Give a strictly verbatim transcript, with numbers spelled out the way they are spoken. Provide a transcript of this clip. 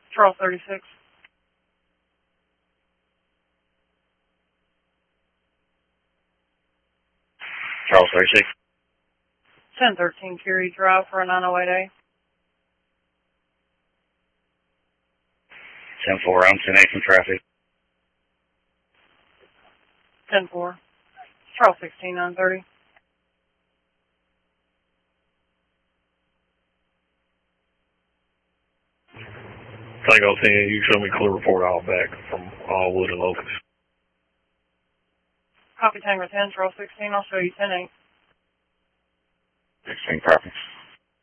Charles thirty-six. Charles thirty-six. ten thirteen Curie Drive for a nine oh eight A. ten four, I'm ten eight from traffic. ten four. Charles sixteen nine thirty. Tango ten, you show me clear report all back from all Wood and Locust. Copy Tango ten, Charles sixteen, I'll show you ten eight. sixteen, copy.